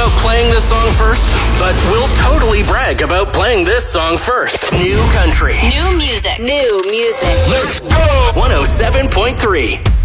about playing this song first, but we'll totally brag about playing this song first. New country. New music. New music. Let's go! 107.3.